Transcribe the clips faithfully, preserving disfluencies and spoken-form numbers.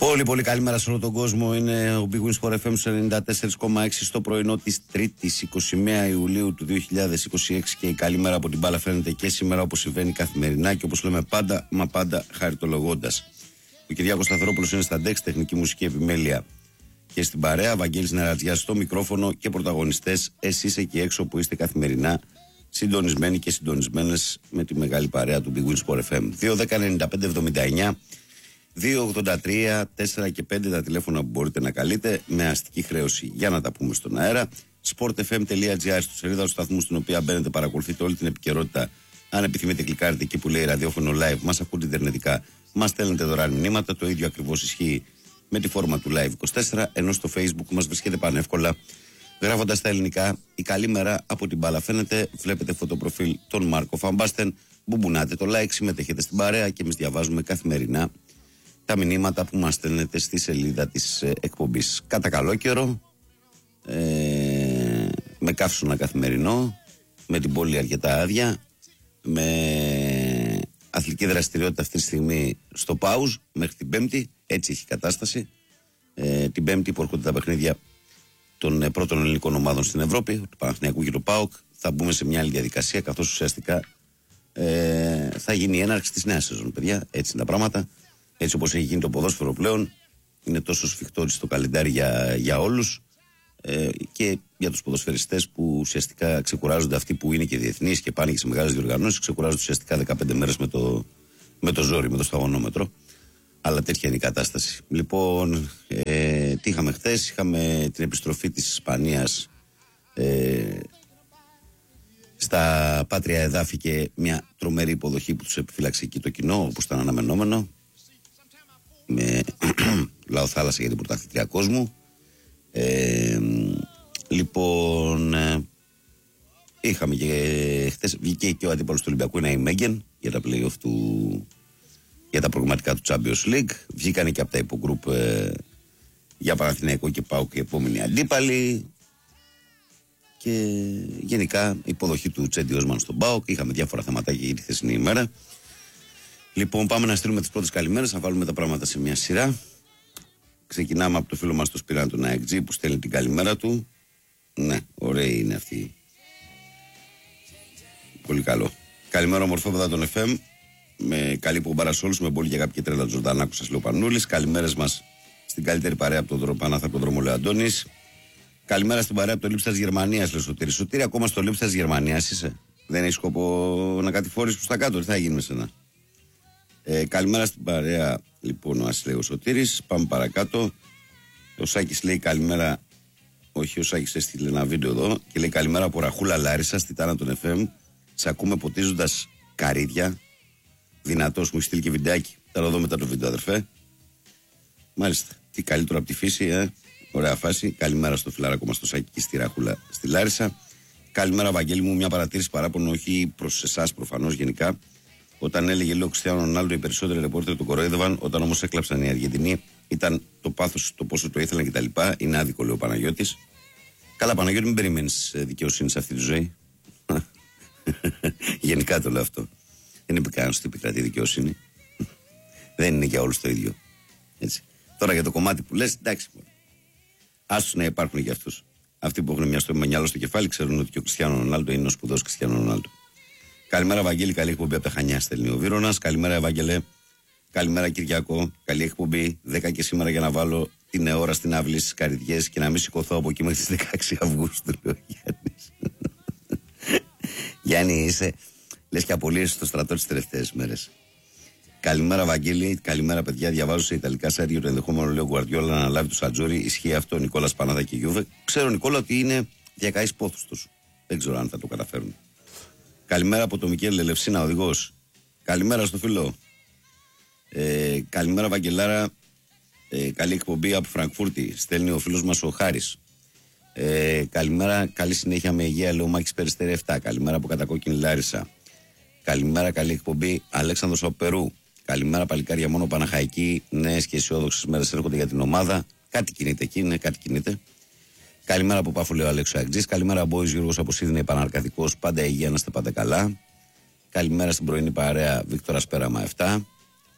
Πολύ πολύ καλημέρα σε όλο τον κόσμο. Είναι ο Big Win Sport εφ εμ ενενήντα τέσσερα κόμμα έξι στο πρωινό της Τρίτης εικοστή πρώτη Ιουλίου του δύο χιλιάδες είκοσι έξι και η καλή μέρα από την μπάλα φαίνεται και σήμερα όπως συμβαίνει καθημερινά και όπως λέμε πάντα μα πάντα χαριτολογώντας. Ο Κυριάκος Σταθερόπουλος είναι στα ντεξ, τεχνική μουσική επιμέλεια και στην παρέα. Βαγγέλης Νερατζιάς στο μικρόφωνο και πρωταγωνιστές εσείς εκεί έξω που είστε καθημερινά συντονισμένοι και συντονισμένες με τη μεγάλη παρέα του Big Win Sport εφ εμ. δύο δέκα ενενήντα πέντε εβδομήντα εννιά δύο ογδόντα τρία τέσσερα και πέντε τα τηλέφωνα που μπορείτε να καλείτε με αστική χρέωση για να τα πούμε στον αέρα. σπορτ εφ εμ τελεία τζι άρ στο σελίδα του σταθμού στην οποία μπαίνετε, παρακολουθείτε όλη την επικαιρότητα. Αν επιθυμείτε, κλικάρετε εκεί που λέει ραδιόφωνο live, μας ακούτε ιντερνετικά, μας στέλνετε δωρεάν μηνύματα. Το ίδιο ακριβώς ισχύει με τη φόρμα του Live είκοσι τέσσερα, ενώ στο Facebook μας βρίσκεται πανεύκολα γράφοντας τα ελληνικά η καλή μέρα από την μπάλα φαίνεται. Βλέπετε φωτοπροφίλ τον Μάρκο Φαμπάστεν, μπουμπουνάτε το like, συμμετέχετε στην παρέα και εμείς διαβάζουμε καθημερινά τα μηνύματα που μας στέλνετε στη σελίδα της ε, εκπομπής. Κατά καλό καιρό, ε, με καύσωνα καθημερινό, με την πόλη αρκετά άδεια, με αθλητική δραστηριότητα αυτή τη στιγμή στο Πάουζ μέχρι την Πέμπτη, έτσι έχει κατάσταση. Ε, την Πέμπτη που έρχονται τα παιχνίδια των ε, πρώτων ελληνικών ομάδων στην Ευρώπη, του Παναθηναϊκού και του ΠΑΟΚ, θα μπούμε σε μια άλλη διαδικασία, καθώς ουσιαστικά ε, θα γίνει η έναρξη της νέας σεζόν, παιδιά. Έτσι είναι τα πράγματα. Έτσι όπως έχει γίνει το ποδόσφαιρο πλέον, είναι τόσο σφιχτό στο καλεντάρι για, για όλους ε, και για τους ποδοσφαιριστές που ουσιαστικά ξεκουράζονται, αυτοί που είναι και διεθνείς και πάνε και σε μεγάλες διοργανώσεις, ξεκουράζονται ουσιαστικά δεκαπέντε μέρες με το, με το ζόρι, με το σταγονόμετρο. Αλλά τέτοια είναι η κατάσταση. Λοιπόν, ε, τι είχαμε χθες? Είχαμε την επιστροφή της Ισπανίας ε, στα πάτρια εδάφη και μια τρομερή υποδοχή που τους επιφύλαξε εκεί το κοινό, όπως ήταν αναμενόμενο, με λαό θάλασσα για την πρωταθλήτρια κόσμου. Ε, λοιπόν, ε, είχαμε και χθες βγήκε και ο αντίπαλος του Ολυμπιακού, είναι η Μέγεν, για τα play-off του, για τα προγραμματικά του Champions League. Βγήκανε και από τα υπογκρουπ ε, για Παναθηναϊκό και ΠΑΟΚ και επόμενοι αντίπαλοι. Και γενικά υποδοχή του Τσέντι Όσμαν στον ΠΑΟΚ. Είχαμε διάφορα θεματάκια για τη χθεσινή ημέρα. Λοιπόν, πάμε να στείλουμε τις πρώτες καλημέρες, να βάλουμε τα πράγματα σε μια σειρά. Ξεκινάμε από το φίλο μας το Σπυράν του ΝΑΕΚΤΖΙ που στέλνει την καλημέρα του. Ναι, ωραία είναι αυτή. Πολύ καλό. Καλημέρα, ομορφόπεδα των εφ εμ. Με καλή πομπάρα σε όλους, με πολύ για κάποια τρέλα του Ζορδανάκου, σας λέω Πανούλης. Καλημέρες μας στην καλύτερη παρέα από τον δρόμο Πανάθα, από τον δρόμο Λεαντώνης. Καλημέρα στην παρέα από το Λήψας Γερμανίας, λέει Σωτήρη. Σωτήρη, ακόμα στο Λήψας Γερμανίας είσαι? Δεν έχει σκοπό να κατηφόρεις προς τα κάτω? Τι θα γίνει με σένα? Ε, καλημέρα στην παρέα, λοιπόν, ο Άσης λέει ο Σωτήρης. Πάμε παρακάτω. Ο Σάκης λέει καλημέρα. Όχι, ο Σάκης έστειλε ένα βίντεο εδώ και λέει καλημέρα από Ραχούλα Λάρισα, στη Τάνα των εφ εμ. Σε ακούμε ποτίζοντας καρύδια. Δυνατός, μου έχει στείλει και βιντεάκι. Θα το δω μετά το βίντεο, αδερφέ. Μάλιστα. Τι καλύτερο από τη φύση, ε. Ωραία φάση. Καλημέρα στο φιλαράκο μας το Σάκη και στη Ραχούλα στη Λάρισα. Καλημέρα, Βαγγέλη μου. Μια παρατήρηση παράπονο, όχι προς εσάς προφανώς, γενικά. Όταν έλεγε λέω Κριστιάνο Ρονάλντο, οι περισσότεροι ρεπόρτερ του κοροϊδεύαν. Όταν όμως έκλαψαν οι Αργεντινοί, ήταν το πάθος, το πόσο το ήθελαν κτλ. Είναι άδικο, λέει ο Παναγιώτης. Καλά, Παναγιώτη, μην περιμένεις δικαιοσύνη σε αυτή τη ζωή. Γενικά το λέω αυτό. Δεν είναι κανένας ότι επικρατεί δικαιοσύνη. Δεν είναι για όλους το ίδιο. Έτσι. Τώρα για το κομμάτι που λες, εντάξει. Άστος να υπάρχουν για αυτούς. Αυτοί που έχουν μια στο μυαλό στο κεφάλι ξέρουν ότι και ο Κριστιάνο Ρονάλντο είναι ο σπουδαίος Κριστιάνο Ρονάλντο. Καλημέρα, Βαγγέλη. Καλή εκπομπή από τα Χανιά, στέλνει ο Βύρονας. Καλημέρα, Ευάγγελε. Καλημέρα, Κυριακό. Καλή εκπομπή. δέκα και σήμερα για να βάλω την ώρα στην αυλή στις καρδιές και να μην σηκωθώ από εκεί μέχρι τις δεκαέξι Αυγούστου, λέει ο Γιάννης. Γιάννη, είσαι. Λες και απολύεσαι στο στρατό τις τελευταίες μέρες. Καλημέρα, Βαγγέλη. Καλημέρα, παιδιά. Διαβάζω σε ιταλικά site για το ενδεχόμενο, λέει ο Γκουαρδιόλα, να αναλάβει το Σατζόρι. Ισχύει αυτό, Νικόλα Πανάδα και Γιούβε? Ξέρω, Νικόλα, ότι είναι διακαής πόθους τους. Δεν ξέρω αν θα το καταφέρουν. Καλημέρα από τον Μικέλ Λελευσίνα, οδηγός. Καλημέρα στο φίλο. Ε, καλημέρα, Βαγγελάρα. Ε, καλή εκπομπή από Φραγκφούρτη. Στέλνει ο φίλος μας ο Χάρης. Ε, καλημέρα, καλή συνέχεια με υγεία, λέει ο Μάκης Περιστέρη επτά. Καλημέρα από Κατακόκκινη Λάρισα. Καλημέρα, καλή εκπομπή, Αλέξανδρος από Περού. Καλημέρα, παλικάρια, μόνο Παναχαϊκή. Νέες και αισιόδοξες μέρες έρχονται για την ομάδα. Κάτι κινείται εκεί, ναι, κάτι κινείται. Καλημέρα από Πάφο, λέει ο Αλέξο Αγτζής. Καλημέρα, Μπόης Γιώργος από Σίδνεϊ, Παναρκαδικός. Πάντα υγεία, να είστε πάντα καλά. Καλημέρα στην πρωινή παρέα, Βίκτορας Πέραμα επτά.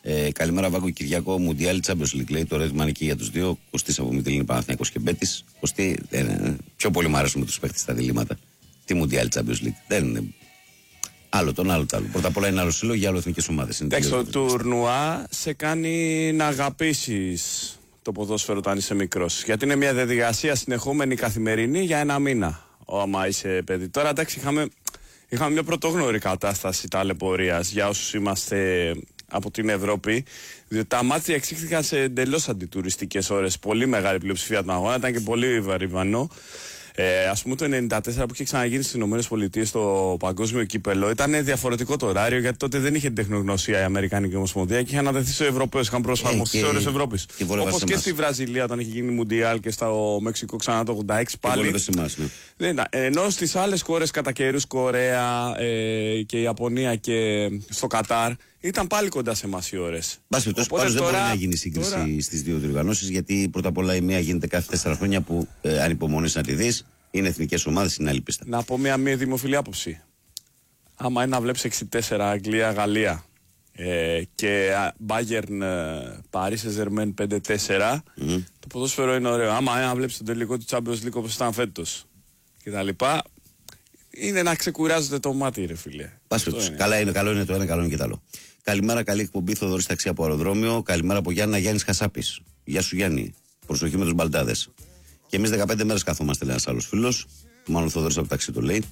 Ε, καλημέρα Βάγκο Κυριακό, Μουντιάλ Champions League. Λέει το ρεύμα είναι και για τους δύο. Κωστής από Μητυλίνη Παναθηναϊκός και Μπέτης. Κωστή, ε, ε, πιο πολύ μου αρέσουν με τους παίχτες τα διλήμματα. Τι Μουντιάλ Champions League. Δεν είναι. Άλλο τον άλλο το άλλο. Πρώτα απ' όλα είναι άλλο σύλλογο, άλλο εθνικές ομάδες. Εντάξει, το τουρνουά σε κάνει να αγαπήσεις το ποδόσφαιρο όταν είσαι μικρός. Γιατί είναι μια διαδικασία συνεχόμενη καθημερινή για ένα μήνα. Άμα είσαι παιδί. Τώρα εντάξει, είχαμε, είχαμε μια πρωτόγνωρη κατάσταση ταλαιπωρίας για όσους είμαστε από την Ευρώπη. Διότι τα μάτια εξήχθηκαν σε εντελώς αντιτουριστικές ώρες. Πολύ μεγάλη πλειοψηφία των αγώνα, ήταν και πολύ βαρύβανο. Ε, ας πούμε το ενενήντα τέσσερα που είχε ξαναγίνει στις ΗΠΑ στο παγκόσμιο κύπελο ήταν διαφορετικό το ωράριο, γιατί τότε δεν είχε τεχνογνωσία η Αμερικανική Ομοσπονδία και είχε αναδεθεί στους Ευρωπαίους, είχαν προσαρμοστεί στις ώρες Ευρώπης. Όπως και στη Βραζιλία όταν είχε γίνει Μουντιάλ και στο Μεξικό ξανά το ογδόντα έξι πάλι. Εμάς, ναι. Ναι, ενώ στις άλλες χώρες κατά καιρούς, Κορέα ε, και η Ιαπωνία και στο Κατάρ, ήταν πάλι κοντά σε εμάς οι ώρες. Μπας πάντως τώρα... δεν μπορεί να γίνει σύγκριση τώρα... στις δύο διοργανώσεις, γιατί πρώτα απ' όλα η μία γίνεται κάθε τέσσερα χρόνια που ε, ανυπομονείς να τη δεις. Είναι εθνικές ομάδες, είναι άλλη πίστα. Να πω μια μία δημοφιλή άποψη. Άμα είναι να βλέπεις εξήντα τέσσερα Αγγλία-Γαλλία ε, και Bayern Paris Saint-Germain πέντε τέσσερα, mm. το ποδόσφαιρο είναι ωραίο. Άμα είναι να βλέπεις τον τελικό του Champions League όπως ήταν φέτος και τα λοιπά, είναι να ξεκουράζεται το μάτι, ρε φίλε. Πας είναι. Καλά είναι, καλό είναι το ένα, καλό είναι και το άλλο. Καλημέρα, καλή εκπομπή. Θοδωρής Ταξί από αεροδρόμιο. Καλημέρα από Γιάννα, Γιάννης Χασάπης. Γεια σου Γιάννη. Προσοχή με τους μπαλτάδες. Και εμείς δεκαπέντε μέρες καθόμαστε, λέει ένας άλλος φίλος. Μάλλον ο Θοδωρής από ταξί το λέει.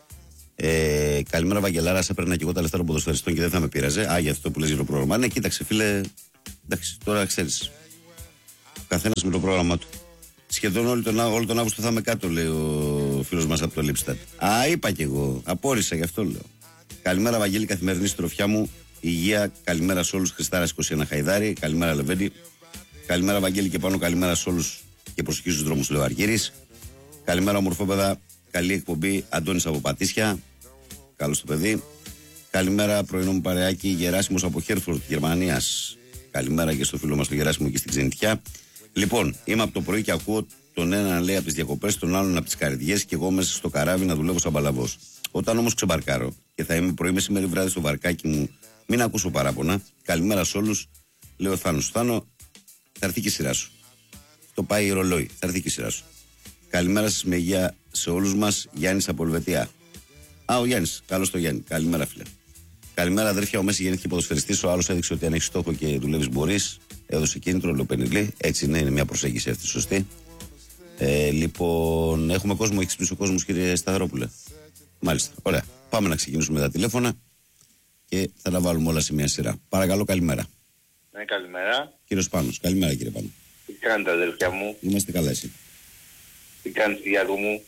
Ε, καλημέρα, Βαγγελάρα. Σε έπαιρνα και εγώ τα λεφτά των ποδοσφαιριστών και δεν θα με πείραζε. Α, για αυτό που λες για το πρόγραμμα. Ναι, κοίταξε, φίλε. Εντάξει, τώρα ξέρεις. Ο καθένας με το πρόγραμμά του. Σχεδόν όλο τον, όλο τον Αύγουστο θα είμαι κάτω, λέει ο φίλος μας από το Λίπστατ. Α, είπα κι εγώ. Απόρρισα, γι' αυτό λέω. Καλημέρα, Βαγγέλη, καθημερινή συντροφιά μου. Υγεία, καλημέρα σε όλους. Χριστάρας είκοσι ένα Χαϊδάρη. Καλημέρα, Λεβέντη. Καλημέρα, Βαγγέλη, και πάνω καλημέρα σε όλους. Και προσοχή στους δρόμους, λέει ο Αργύρης. Καλημέρα, ομορφόπεδα. Καλή εκπομπή. Αντώνης από Πατήσια. Καλώς το παιδί. Καλημέρα, πρωινό μου παρεάκι. Γεράσιμος από Χέρφορντ, Γερμανίας. Καλημέρα και στο φίλο μας τον Γεράσιμο και στην Ξενιτιά. Λοιπόν, είμαι από το πρωί και ακούω τον έναν να λέει από τις διακοπές, τον άλλον από τις καρδιές και εγώ μέσα στο καράβι να δουλεύω σαν παλαβός. Όταν όμως ξεμπαρκάρω και θα είμαι πρωί μεσημέρι βράδυ στο βαρκάκι μου, μην ακούσω παράπονα. Καλημέρα σε όλους. Λέω Θάνο, Θάνο, θα έρθει και η σειρά σου. Το πάει η ρολόι, θα έρθει και η σειρά σου. Καλημέρα σας με υγεία σε όλους μας. Γιάννης από Ελβετία. Α, ο Γιάννης, καλώς το Γιάννη. Καλημέρα, φίλε. Καλημέρα, αδέρφια. Ο Μέση γεννήθηκε ποδοσφαιριστής. Ο άλλος έδειξε ότι αν έχει στόχο και δουλεύει, μπορείς. Έδωσε κίνητρο, Λοπενιλή. Έτσι είναι, είναι μια προσέγγιση αυτή σωστή. Ε, λοιπόν, έχουμε κόσμο, έχει ξυπνήσει ο κόσμος, κύριε Σταθερόπουλε. Μάλιστα. Ωραία. Πάμε να ξεκινήσουμε τα τηλέφωνα και θα τα βάλουμε όλα σε μια σειρά. Παρακαλώ, καλημέρα. Ναι, καλημέρα. Κύριος Πάνος, καλημέρα κύριε Πάνο. Τι κάνετε, αδελφιά μου? Είμαστε καλά, εσύ? Τι κάνεις, Γιάκο μου?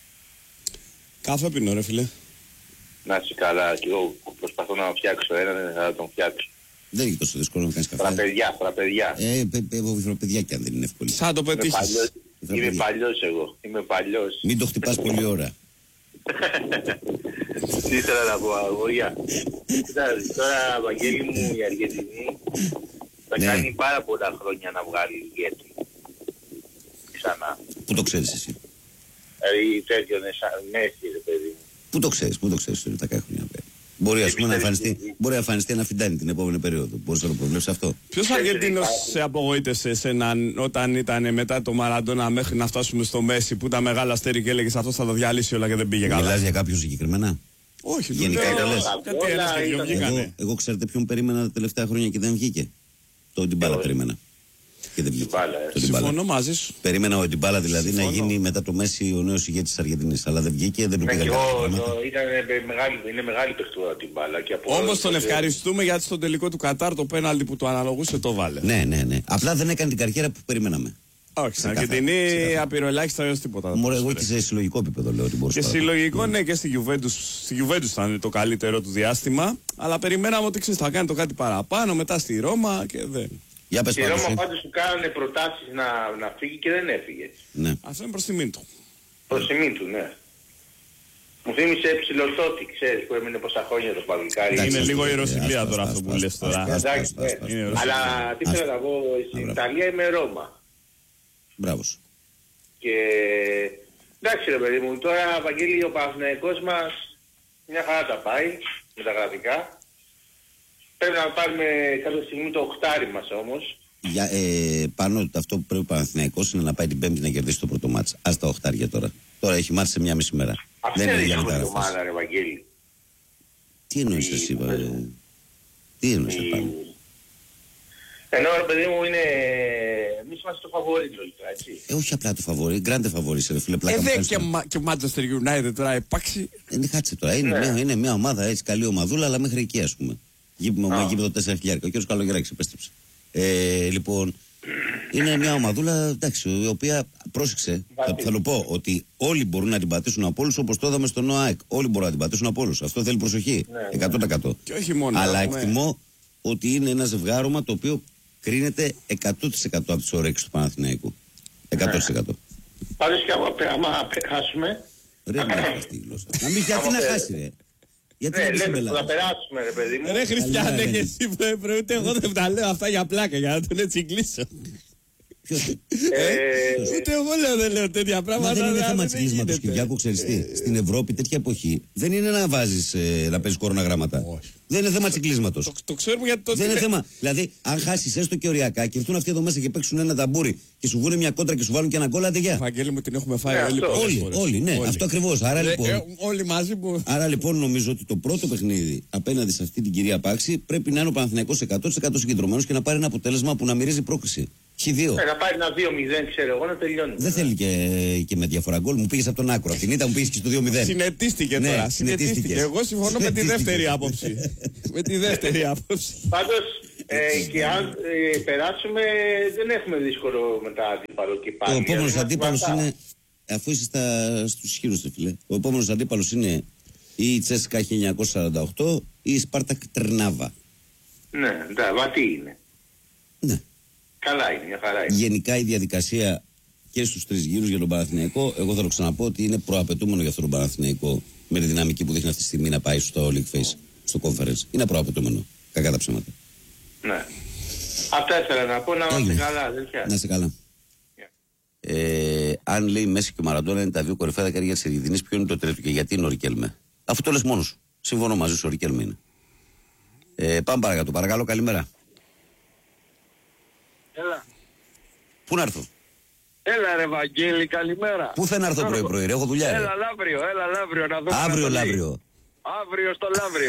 Καφέ πίνω, ρε φίλε. Να είσαι καλά, και εγώ προσπαθώ να φτιάξω έναν, θα τον φτιάξω. Δεν είναι τόσο δύσκολο να κάνεις καφέ. Φραπεδιά, φραπεδιά. Ε, παιδιά κι αν δεν είναι εύκολο. Σαν το πετύχεις. Είμαι, είμαι παλιός εγώ, είμαι παλιός. Μην το χτυπάς πολλή ώρα. Τι ήθελα να πω, αγόρια. Κοιτάξτε, τώρα, Βαγγέλη μου, η Αργεντινή θα ναι. κάνει πάρα πολλά χρόνια να βγάλει ηγέτη. Ξανά. Πού το ξέρεις εσύ? Δηλαδή τέτοιο Μέση, ρε παιδί μου. Πού το ξέρεις, πού το ξέρεις ότι θα κάνει χρόνια πέρα. Μπορεί, ας πούμε, να εμφανιστεί, μπορεί να εμφανιστεί ένα φιντάνι την επόμενη περίοδο. Μπορείς να το προβλέψεις αυτό? Ποιος Αργεντίνος σε απογοήτευσε εσένα όταν ήταν μετά το Μαραντόνα μέχρι να φτάσουμε στο Μέση που ήταν μεγάλο αστέρι και έλεγες αυτός θα το διαλύσει όλα και δεν πήγε καλά? Μιλάς για κάποιον συγκεκριμένα? Όχι, γενικά το λες. Κάτι ένας και δυο βγήκανε. Εγώ ξέρετε ποιον περίμενα τα τελευταία χρόνια και δεν βγήκε? Το Ντιμπάλα περίμενα. Και δεν βγήκε. Συμφωνώ μαζί σου. Περίμενα ο Ντιμπάλα δηλαδή Συμφωνώ. να γίνει μετά το Μέση ο νέος ηγέτης της Αργεντινής. Αλλά δεν βγήκε, δεν του πήγαν καλά. Είναι μεγάλη παιχτούρα ο Ντιμπάλα. Όμως τον ευχαριστούμε γιατί στο τελικό του Κατάρ το πέναλτι που του αναλογούσε το βάλε. Ναι, ναι, ναι. Απλά δεν έκανε την καριέρα που περιμέναμε. Όχι, στην Αργεντινή απειροελάχιστα έως τίποτα. Μωρέ, εγώ και σε συλλογικό επίπεδο λέω ότι μπορούσα. Και συλλογικό, ναι, και στη Juventus. Στη Juventus ήταν το καλύτερο του διάστημα. Αλλά περιμέναμε ότι ξέρεις, θα κάνει το κάτι παραπάνω. Μετά στη Ρώμα και δεν. Για πες, στη Ρώμα πάντως του κάνανε προτάσεις να, να φύγει και δεν έφυγε. Ναι. Αυτό είναι προς τιμή του. Προς τιμή του, ναι. Μου θύμισε ψηλοτότη, ξέρεις, που έμεινε πόσα χρόνια το παλικάρι. Είναι λίγο ιεροσυλία τώρα αυτό που λες τώρα. Αλλά τι θέλω να πω, στην Ιταλία είμαι Ρώμα. Μπράβο σου. Και εντάξει ρε παιδί μου, τώρα Βαγγέλη ο Παναθηναϊκός μας μια χαρά τα πάει με τα γραφικά. Πρέπει να πάρουμε κάποια στιγμή το οχτάρι μας όμως. Για, ε, πάνω αυτό που πρέπει ο Παναθηναϊκός είναι να πάει την Πέμπτη να κερδίσει το πρώτο μάτς. Ας τα οχτάρια τώρα. Τώρα έχει μάτς σε μια μισή μέρα. Αυτή δεν είναι είναι για δύσκολη μεταγραφές. ομάδα, ρε Βαγγέλη. Τι εννοείς εσύ, βα... Τι εννοείς επάνω. Ενώ ρε παιδί μου είναι... Εμείς είμαστε το φαβορί λογικά, έτσι. Ε, όχι απλά το φαβορί, γκράντε φαβορί, ρε φίλε, πλάκα. Ε, μου δεν κάνεις και, τώρα. μα, και Manchester United τώρα υπάρξει. Ε, ναι, κάτσε τώρα. Είναι, Ναι. μια, είναι μια ομάδα έτσι, καλή ομαδούλα, αλλά μέχρι εκεί ας πούμε. Γύμπημα, Α. γύμπημα το τέσσερα χιλιάδες. Ο κύριος Καλογεράκης επέστρεψε. Ε, λοιπόν, είναι μια ομαδούλα, εντάξει, η οποία πρόσεξε. Θα, θα το πω ότι όλοι μπορούν να την πατήσουν από όλους όπως το είδαμε στον ΟΑΕΚ. Όλοι μπορούν να την πατήσουν από όλους. Αυτό θέλει προσοχή. Ναι, ναι. εκατό τοις εκατό. Και όχι μόνο. Αλλά έχουμε- εκτιμώ ότι είναι ένα ζευγάρωμα το οποίο κρίνεται εκατό τοις εκατό από τις ωρέξεις του Παναθηναϊκού. εκατό τοις εκατό. Πάντως και άμα, άμα περάσουμε... Ρε, μην έχεις τη γλώσσα. Να μην γιατί να χάσει, ρε. Γιατί Ναι, να μην λέμε συμπελάσεις. θα περάσουμε ρε παιδί μου. Ρε Χριστιανέ, Καλά, και ναι. εσύ πρέπει, πρέπει, ούτε εγώ δεν τα λέω αυτά για πλάκα, για να τον έτσι κλείσω. Ποιος- Ε, Ούτε εγώ λέω, δεν λέω τέτοια Μα πράγματα. δεν είναι δηλαδή, θέμα δεν τη κλείσματο, γίνεται. Κυριάκο, ξέρει τι. Στην Ευρώπη τέτοια εποχή δεν είναι να βάζει ε, να παίζει κοροναγράμματα. Όχι. Δεν είναι θέμα τσικλίσματο. Το, το ξέρουμε γιατί το Δεν είναι θέμα. Δηλαδή, αν χάσει έστω και οριακά και έρθουν αυτοί εδώ μέσα και παίξουν ένα ταμπούρι και σου βγουν μια κόντρα και σου βάλουν και ένα γκολ, άντε γεια. Βαγγέλη μου, την έχουμε φάει Ναι, όλοι αυτό. πολλές Όλοι, φορές. όλοι, ναι, αυτό ακριβώ. Άρα, Ε, λοιπόν, ε, όλοι μαζί που. άρα λοιπόν νομίζω ότι το πρώτο παιχνίδι απέναντι σε αυτή την κυρία Πάξη πρέπει να είναι ο Παναθηναϊκός εκατό τοις εκατό συγκεντρωμένος και να πάρει ένα αποτέλεσμα που να μυρίζει πρόκριση. χ δύο. ε, να πάρει ένα δύο μηδέν ξέρω εγώ να τελειώνει. Δεν θέλει και, και με διαφορά γκολ. Μου πήγε από τον άκρο. Από την ήττα μου πήγε και στο δύο μηδέν. Συνετίστηκε Ναι, τώρα. συνετίστηκε. Συνετίστηκε. Εγώ συμφωνώ με τη Συνετίστηκε. δεύτερη άποψη. Με τη δεύτερη άποψη. Πάντως ε, και αν ε, περάσουμε δεν έχουμε δύσκολο μετά αντίπαλο και πάλι. Ο επόμενο Δηλαδή, αντίπαλο βαστά. είναι. Αφού είσαι στα, στους ισχυρούς, ρε φίλε. Ο επόμενο αντίπαλο είναι η Τσέσκα χίλια εννιακόσια σαράντα οκτώ ή η Σπάρτακ Τρνάβα. Ναι, ναι, μα τι είναι. Ναι. Καλά είναι, μια χαρά είναι. Γενικά η διαδικασία και στους τρεις γύρους για τον Παναθηναϊκό, εγώ θα το ξαναπώ ότι είναι προαπαιτούμενο για αυτόν τον Παναθηναϊκό με τη δυναμική που δείχνει αυτή τη στιγμή να πάει στο League Face, στο Conference. Είναι προαπαιτούμενο. Κακά τα ψέματα. Ναι. Αυτά ήθελα να πω, να είμαστε Έγινε. καλά, αδελφιά. Να είσαι καλά. Yeah. Ε, αν λέει Μέση και ο Μαραντόνα είναι τα δύο κορυφαία δεκαετία τη Αργεντινή, ποιο είναι το τρίτο και γιατί είναι ο Ρικέλμε. Αφού το λες μόνος σου. Συμφωνώ μαζί σου, ο Ρικέλμε είναι. Ε, πάμε παρακάτω. Παρακαλώ, καλημέρα. Έλα. Πού να έρθω. Έλα ρε Βαγγέλη, καλημέρα. Πού θα να έρθω πρωί-πρωί, ρε, έχω δουλειά. Ρε. Έλα Λαύριο, έλα Λαύριο να δούμε. Αύριο, Ανατολή. Λαύριο. Αύριο στο Λαύριο.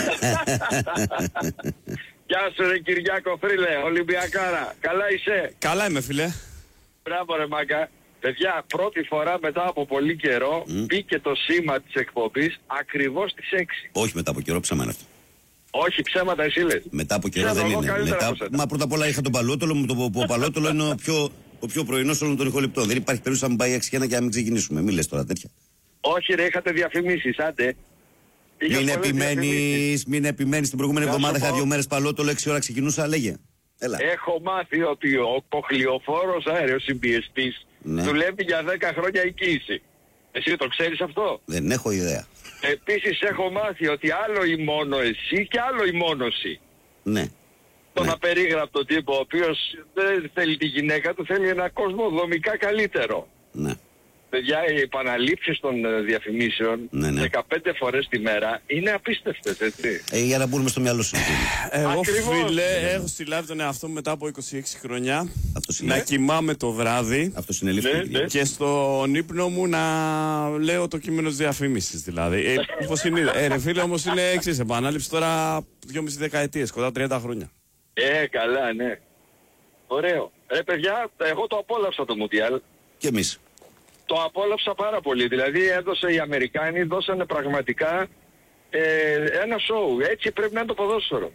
Γεια σου ρε Κυριάκο Φρύλε, Ολυμπιακάρα. Καλά είσαι. Καλά είμαι, φιλέ. Μπράβο ρε Μάγκα. Παιδιά, πρώτη φορά μετά από πολύ καιρό Mm. μπήκε το σήμα της εκπομπής ακριβώς στις έξι. Όχι μετά από καιρό, ψάμα είναι αυτό. Όχι ψέματα εσύ λες. Μετά από καιρό Ξέρω δεν εγώ είναι. καλύτερα Μετά... από σένα. Μα πρώτα απ' όλα είχα τον Παλότολο, μου το ο Παλότολο είναι ο πιο, ο πιο πρωινός όλων των ηχοληπτών. Δεν υπάρχει περίπτωση να μην πάει έξι και ένα και να μην ξεκινήσουμε. Μην λες τώρα τέτοια. Όχι ρε, είχατε διαφημίσεις, άντε. Είχες Μην πολλές διαφημίσεις. επιμένεις, μην επιμένεις. Την προηγούμενη Να σου εβδομάδα είχα πω. δύο μέρες Παλότολο, έξι ώρα ξεκινούσα, λέγε. Έλα. Έχω μάθει ότι ο κοχλιοφόρος αέριος συμπιεστής Ναι. δουλεύει για δέκα χρόνια εγγύηση. Εσύ το ξέρεις αυτό? Δεν έχω ιδέα. Επίσης έχω μάθει ότι άλλο η μόνο εσύ και άλλο η μόνωση. Ναι. Τον Ναι. απερίγραπτο τύπο, ο οποίος δεν θέλει τη γυναίκα του, θέλει ένα κόσμο δομικά καλύτερο. Ναι. Παιδιά, οι επαναλήψεις των ε, διαφημίσεων Ναι, ναι. δεκαπέντε φορές τη μέρα είναι απίστευτες, έτσι. Ε, για να μπούμε στο μυαλό σου. Εγώ, Ακριβώς. φίλε, έχω συλλάβει τον εαυτό μου μετά από είκοσι έξι χρόνια Αυτό να είναι. κοιμάμαι το βράδυ Αυτό συνελήφθη. Ναι, κύριε. ναι. και στον ύπνο μου να λέω το κείμενο της διαφήμισης. Δηλαδή. Ε, όπως είναι. Ε, ρε φίλε, όμως είναι εξής επανάληψη τώρα δυόμιση δεκαετίες, κοντά τριάντα χρόνια. Ε, καλά, ναι. Ωραίο. Ρε παιδιά, εγώ το απόλαυσα το Μουντιάλ. Και εμείς. Το απόλαυσα πάρα πολύ. Δηλαδή έδωσε οι Αμερικάνοι, δώσανε πραγματικά ε, ένα σοου. Έτσι πρέπει να είναι το ποδόσφαιρο.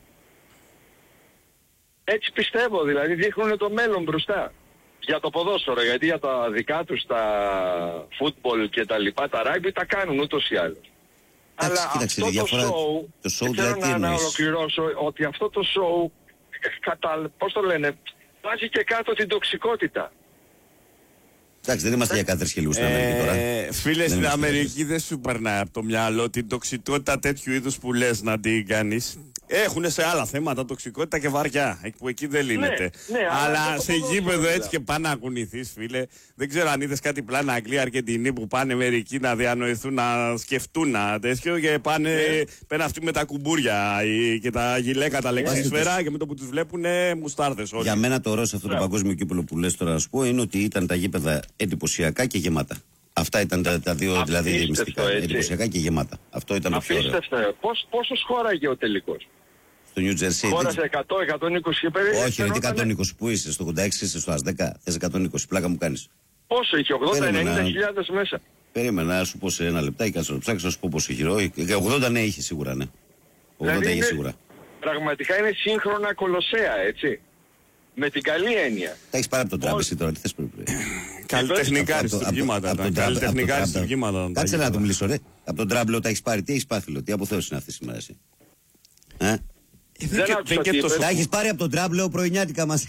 Έτσι πιστεύω, δηλαδή δείχνουν το μέλλον μπροστά. Για το ποδόσφαιρο, γιατί για τα δικά τους τα φούτμπολ και τα λοιπά, τα ράγκμπι τα κάνουν ούτως ή άλλως. Εντάξει, Αλλά κοίταξε, αυτό η το διαφορά- σοου, το σοου και δηλαδή θέλω τι να, να εννοείς? ολοκληρώσω ότι αυτό το σοου, ε, κατα, πώς το λένε, βάζει και κάτω την τοξικότητα. Εντάξει, δεν είμαστε για κάθε σχελιού στην Αμερική τώρα. Ε, φίλε, Δεν στην είμαστε Αμερική δεν σου περνάει από το μυαλό την τοξικότητα τέτοιου είδους που λες να την κάνεις. Έχουν σε άλλα θέματα τοξικότητα και βαριά. Που εκεί δεν λύνεται. Ναι, ναι, αλλά σε γήπεδο δηλαδή. έτσι και πάνε να κουνηθείς, φίλε. Δεν ξέρω αν είδες κάτι πλάνα Αγγλία, Αργεντινή που πάνε μερικοί να διανοηθούν, να σκεφτούν να τέτοιο και πάνε. Ναι. Πάνε αυτοί με τα κουμπούρια και τα γυλαίκα, τα λεξίσφαιρα και με το που τους βλέπουν μουστάρδες όλοι. Για μένα το ωραίο σε αυτό το παγκόσμιο κύπελλο που λες τώρα να σου πω είναι ότι ήταν τα γήπεδα εντυπωσιακά και γεμάτα. Αυτά ήταν τα, τα δύο δηλαδή μυστικά. Εντυπωσιακά και γεμάτα. Αυτό ήταν το πιο ωραίο. Πώς, πόσος χώραγε ο τελικός? Στο New Jersey. Χώρασε εκατό με εκατόν είκοσι και περίπου. Όχι, είναι εκατόν είκοσι που είσαι. Στο ογδόντα έξι είσαι στο ΑΣ δέκα. Θες εκατόν είκοσι. Πλάκα μου κάνεις. Πόσο είχε? ογδόντα με ενενήντα χιλιάδες μέσα. Περίμενα να σου πω σε ένα λεπτάκι, κάτσε να ψάξω να σου πω πόσο χειρό. ογδόντα ναι είχε σίγουρα, ναι. ογδόντα δηλαδή είχε σίγουρα. Πραγματικά είναι σύγχρονα κολοσσέα, έτσι. Με την καλή έννοια. Τα έχεις πάρει από τον Τραμπ εσύ τώρα, τι θες πρέπει. Καλλιτεχνικά αριστουργήματα. Καλλιτεχνικά αριστουργήματα. Κάτσε να το μιλήσω, ρε. Από τον Τραμπ λέω τα έχεις πάρει, τι έχεις πάθει, λέω. Τι αποθέωση είναι αυτή σήμερα εσύ. Ε? Δεν άκουσα. Τα έχεις πάρει από τον Τραμπ, λέω πρωινιάτικα μας.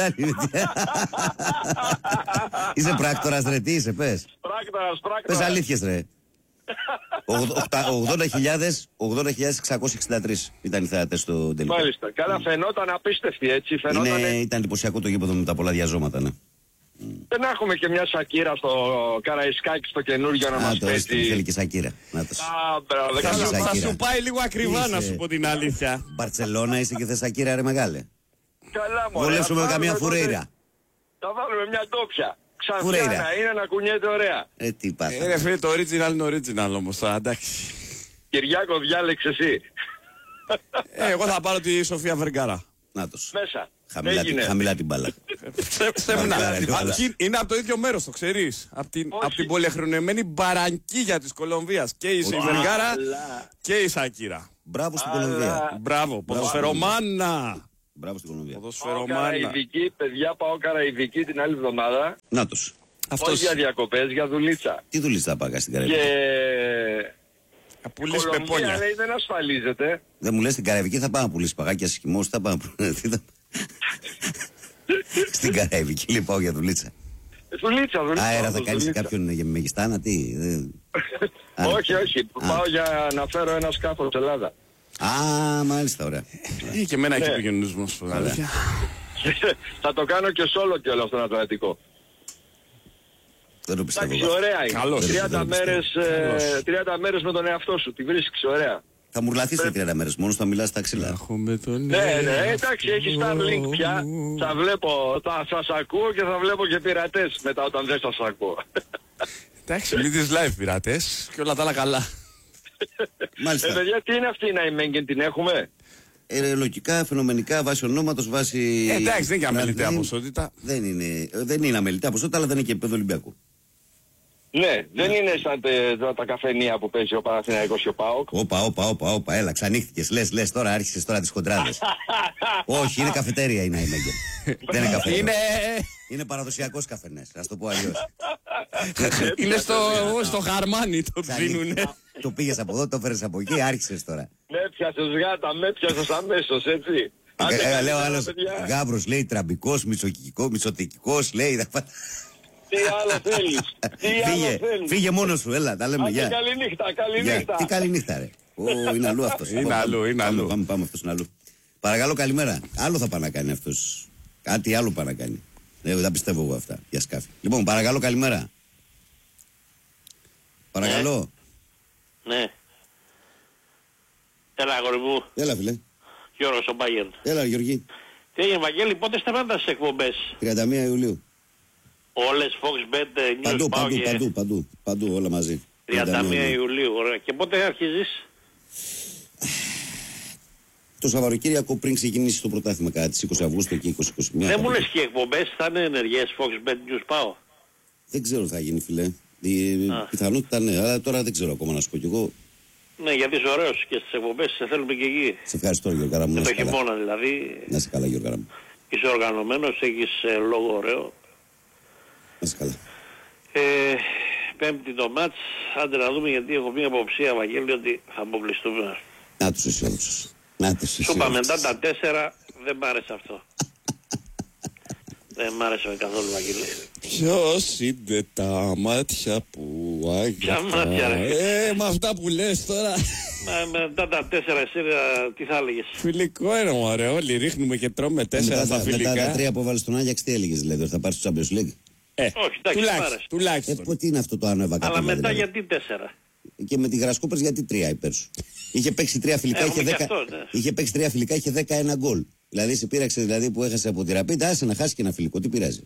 Είσαι πράκτορας, ρε, τι είσαι, πες. Πράκτορας, πράκτορας. Πες αλήθειες, ρε. ογδόντα χιλιάδες εξακόσιοι εξήντα τρία ήταν οι θεατές στο τελικό. Μάλιστα. Καλά, φαινόταν απίστευτη, έτσι. Φαινόταν... Είναι, ήταν εντυπωσιακό το γήπεδο με τα πολλά διαζώματα, ναι. Δεν έχουμε και μια Σακύρα στο Καραϊσκάκι στο καινούργιο να Α, μας το πέσει. θέλει και Σακύρα. Να το. Α, μπράβο, θα, Σακύρα. θα σου πάει λίγο ακριβά Είσαι... να σου πω την αλήθεια. Μπαρτσελώνα είσαι και θες Σακύρα, ρε μεγάλε. Καλά, μωρέ. Βολέψουμε καμιά φουρέιρα. Θα βάλουμε μια ντόπια. Φουρέιρα. Ξανθιά να είναι να κουνιέται ωραία. Ε, τι πάθα. Ε, ρε φίλε, το original είναι original όμως, θα εντάξει. Κυριάκο, διάλεξε εσύ. Ε, εγώ θα πάρω τη Σοφία Βεργάρα. Νάτος. Μέσα. Χαμηλά, την, χαμηλά την μπάλα. Στέμνα. Βεργάρα, Είναι από το ίδιο μέρος, το ξέρεις. Από την, απ την πολυχρονεμένη Μπαρανκίγια της Κολομβίας. Και η Βεργάρα και η Σακύρα. Μπράβο στην Κολομβία. Μπράβο, ποδοσφαιρομάνα. Μπράβο στην Κολομβία. Πάω Καραϊβική, παιδιά, πάω Καραϊβική την άλλη εβδομάδα. Νάτος. Όχι για διακοπές, για δουλίτσα. Τι δουλίτσα θα πάω στην Καραϊβική. Και... Θα πουλήσει Κολομβία, πεπόνια. λέει, δεν ασφαλίζεται. Δεν μου λες στην Καραϊβική θα πάω να πουλήσει παγάκια σχημός, θα πάω να πουλήσει. Στην Καραϊβική λοιπόν πάω για δουλίτσα. Δουλίτσα, δουλίτσα. Αέρα θα κάνεις κάποιον για μεγιστάνα, τι. Όχι, όχι. Πάω για να φέρω ένα σκάφος στην Ελλάδα. Α, μάλιστα, ωραία. Ή και εμένα έχει επικοινωνισμός. Θα το κάνω και σόλο και όλο στον Ατλαντικό. Δεν το πιστεύω. Εντάξει, ωραία είναι. Καλώς. τριάντα μέρες, τριάντα μέρες με τον εαυτό σου. Τη βρίσκεις ωραία. Θα μουρλαθείς σε τριάντα μέρες, μόνο θα μιλάς στα ξύλα. Ναι, ναι, εντάξει, έχει Starlink πια. Θα βλέπω, θα σας ακούω και θα βλέπω και πειρατές μετά όταν δεν σας ακούω. Εντάξει, μιλήσεις live πειρατές και όλα τα άλλα καλά. Μάλιστα. Ε, παιδιά, τι είναι αυτή η Nijmegen, την έχουμε? Ε, λογικά, φαινομενικά, βάσει ονόματος, βάσει... Ε, εντάξει, δεν είναι και αμεληταία δεν- ποσότητα. Δεν είναι, δεν είναι αμεληταία ποσότητα, αλλά δεν είναι και επίπεδο Ολυμπιακού. Ναι, δεν είναι σαν τε- τα, τα καφενεία που παίζει ο Παναθηναϊκός και ο ΠΑΟΚ. Όπα, όπα, όπα, όπα, έλα, ξανύχτηκες. Λες, λες, τώρα άρχισες τώρα τις χοντράδες. Όχι, είναι καφετέρια η Nijmegen. Δεν είναι καφέ. Είναι, Είναι παραδοσιακός καφενές, ας το πω αλλιώς. είναι στο, στο χαρμάνι το ψήνουνε. Το πήγες από εδώ, το έφερες από εκεί, άρχισες τώρα. Με πιάσες γάτα, με πιάσες αμέσως, έτσι. Άντε, Ε, ε, καλή Λέω μέρα, άλλος, παιδιά. Γάβρος λέει τραμπικός, μισοκυκικό, μισοτικικός, λέει. Τι άλλο θέλεις, τι άλλο Φύγε, θέλεις. φύγε μόνος σου, έλα, τα λέμε, Άντε, γεια. καλή νύχτα, καλή Γεια. νύχτα. Τι καλή νύχτα, ρε. Ω, είναι αλλού αυτός. Είναι Πάμε, αλλού, πάμε, είναι πάμε, αλλού. Πάμε, πάμε, αυτός είναι αλλού. Παρακαλώ, καλημέρα. Άλλο θα πάει να κάνει αυτός. Κάτι άλλο πάει να κάνει. Δεν τα πιστεύω εγώ αυτά για σκάφη. Λοιπόν, παρακαλώ, καλημέρα. Παρακαλώ. Ναι. Έλα, αγόρι μου. Έλα, φίλε. Γιώργος ο Μπάγεν. Έλα, Γιώργη. Τι έγινε, Βαγγέλη, πότε σταμάτας τις εκπομπές? τριάντα μία Ιουλίου. Όλες, Foxbet, News, Παντού, πάω παντού, και... παντού, παντού, παντού, όλα μαζί. τριάντα μία Ιουλίου. Ιουλίου, ωραία. Και πότε αρχίζεις? Το Σαββατοκύριακο πριν ξεκινήσει το πρωτάθλημα κατά τις είκοσι Αυγούστου και είκοσι είκοσι μία. Δεν μου λες και οι εκπομπές θα είναι ενεργές, Foxbet, News, πάω. Δεν ξέρω τι θα γίνει, φίλε. Η Α. πιθανότητα ναι, αλλά τώρα δεν ξέρω ακόμα να σου πω κι εγώ. Ναι, γιατί είσαι ωραίος και στις εκπομπές σε θέλουμε και εκεί. Σε ευχαριστώ, Γιώργαρα μου. Και Να το είσαι καλά. χειμώνα δηλαδή. Να είσαι καλά, Γιώργαρα μου. Είσαι οργανωμένος, έχεις ε, λόγο ωραίο. Να είσαι καλά. Ε, πέμπτη το μάτς, άντε να δούμε, γιατί έχω μία αποψία, Βαγγέλη, ότι θα αποκλειστούμε. Να τους αισιόδοξους. Να τους Σου είπα μετά αισιόδοξους. τα τέσσερα, δεν μ' άρεσε αυτό. Δεν μ' άρεσε καθόλου, Βαγγέλη. Ποιος είναι τα μάτια που Ποια άγγιχα. μάτια, ρε? Ε, με αυτά που λες τώρα. Μα, μετά τα τέσσερα εσύ τι θα έλεγες? Φιλικό είναι ωραίο. Όλοι ρίχνουμε και τρώμε τέσσερα στα φιλικά. Μετά τα τρία που έβαλε στον Άγιαξ, τι έλεγες δηλαδή, ότι θα πάρει στο Champions League? Ε, όχι, εντάξει, τουλάχιστον. τουλάχιστον. Ε, τι είναι αυτό το άνω ευακατό? Αλλά μετά δηλαδή. γιατί τέσσερα? Και με τη Γρασκόπες γιατί τρία υπέρ σου? Είχε παίξει τρία φιλικά, είχε δέκα, αυτό, ναι. είχε παίξει τρία φιλικά, είχε δέκα ένα γκολ. Δηλαδή σε πείραξε δηλαδή που έχασε από τη Ραπίντα, άσε να χάσει και ένα φιλικό, τι πειράζει?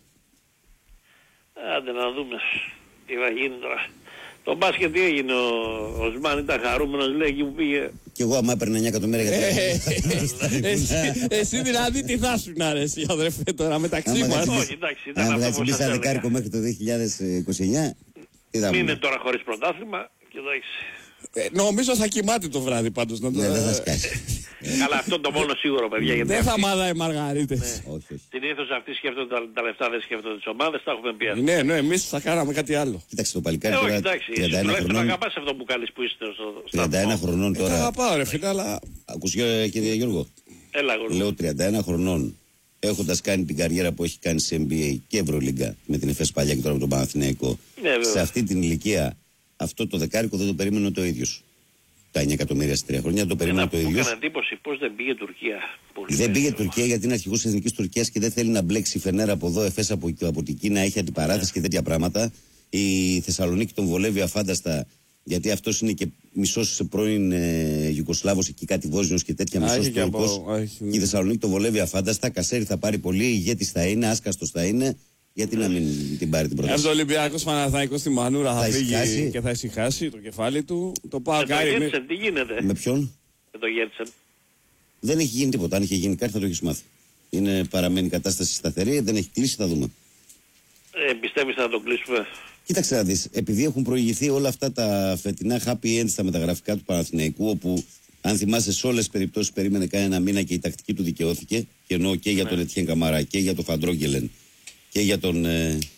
Άντε να δούμε τι θα γίνει τώρα. Το μπάσκετ τι έγινε, ο, ο Σμάν ήταν χαρούμενος, λέει, εκεί που πήγε. Κι εγώ άμα έπαιρνε εννιά εκατομμύρια για εσύ, εσύ δηλαδή τι θα σου να αρέσει, αδερφέ, τώρα μεταξύ μας? Όχι, εντάξει, ήταν αν αυτό θα που μπει σας στα έλεγα. δεκάρικο μέχρι το δύο χιλιάδες είκοσι εννιά, τι θα Μην πούμε? είναι τώρα χωρίς πρωτάθλημα και εντάξει. Ε, νομίζω θα κοιμάται το βράδυ πάντως. Να το... Ναι, δεν θα σκάσει. Καλά, αυτό το μόνο σίγουρο, παιδιά. Γιατί Δεν θα αυτοί- μάδαει μαργαρίτες. Όχι, όχι. Συνήθως αυτοί σκέφτονται τα, τα λεφτά, δεν σκέφτονται τις ομάδες, τα έχουμε πει. Ναι, ναι, εμείς θα κάναμε κάτι άλλο. Κοίταξε το Ε, παλικάρι όχι, τώρα εντάξει, εσύ τριάντα ένα τουλάχιστον χρονών. αγαπάς αυτό που κάνεις που είστε στο τριάντα ένα σταθμό. χρονών Ε, τα τώρα. αγαπάω ρε φίλε, αλλά Ακούς ε, κύριε Γιώργο? Έλα, γόρι. Λέω τριάντα ένα χρονών, έχοντας κάνει την καριέρα που έχει κάνει σε N B A και Ευρωλίγκα με την Εφές παλιά και τώρα με τον Παναθηναϊκό, Ναι, βέβαια. σε αυτή την ηλικία αυτό το δεκάρικο δεν το περίμενε το ίδιος. Τα εννιά εκατομμύρια σε τρία χρόνια δεν το περίμενε Ένα το που μου ίδιος. έκανε εντύπωση πώς δεν πήγε η Τουρκία. Πολύ Δεν πήγε η περισσότερο. Τουρκία γιατί είναι αρχηγός της Εθνικής Τουρκίας και δεν θέλει να μπλέξει Φενέρα από εδώ, Εφές από, από την Κίνα, έχει αντιπαράθεση και τέτοια πράγματα. Η Θεσσαλονίκη τον βολεύει αφάνταστα, γιατί αυτός είναι και μισός πρώην ε, Ιουγκοσλάβος εκεί, κάτι Βόσνιος και τέτοια, Α, μισός έχει και από- Τούρκος. έχει, ναι. Και η Θεσσαλονίκη τον βολεύει αφάνταστα. Κασέρι θα πάρει πολύ, ηγέτης θα είναι, άσκαστος θα είναι. Γιατί να μην την πάρει την αν πρόταση? το Ολυμπιακός Παναθηναϊκός στη Μανούρα θα, Θα φύγει ησυχάσει. και θα ησυχάσει το κεφάλι του. Το πάω Με το κάρι. μη- Γέρτσεν, τι γίνεται Με ποιον? με το Γέρτσεν? Δεν έχει γίνει τίποτα. Αν είχε γίνει κάτι θα το έχει μάθει. Είναι, παραμένει η κατάσταση σταθερή, δεν έχει κλείσει, θα δούμε. Ε, πιστεύεις θα το κλείσουμε? Κοίταξε να δεις, επειδή έχουν προηγηθεί όλα αυτά τα φετινά happy end στα μεταγραφικά του Παναθηναϊκού, όπου αν θυμάσαι σε όλες τις περιπτώσεις περίμενε κανένα μήνα και η τακτική του δικαιώθηκε, και εννοώ και για τον Ετιέν Καμαρά και για τον Φαντρόγγελεν και για τον ε,